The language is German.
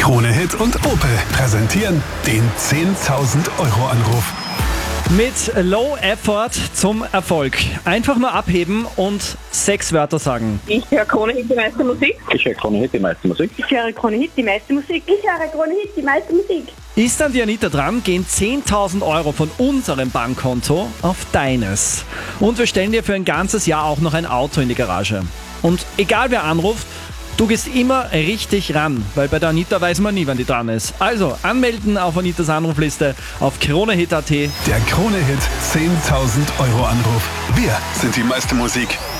Krone Hit und Opel präsentieren den 10.000 Euro Anruf. Mit Low Effort zum Erfolg. Einfach nur abheben und 6 Wörter sagen. Ich höre Krone Hit, die meiste Musik. Ich höre Krone Hit, die meiste Musik. Ich höre Krone Hit, die meiste Musik. Ich höre Krone Hit, die meiste Musik. Ist dann die Anita dran, gehen 10.000 Euro von unserem Bankkonto auf deines. Und wir stellen dir für ein ganzes Jahr auch noch ein Auto in die Garage. Und egal wer anruft, du gehst immer richtig ran, weil bei der Anita weiß man nie, wann die dran ist. Also anmelden auf Anitas Anrufliste auf kronehit.at. Der Krone Hit 10.000 Euro Anruf. Wir sind die meiste Musik.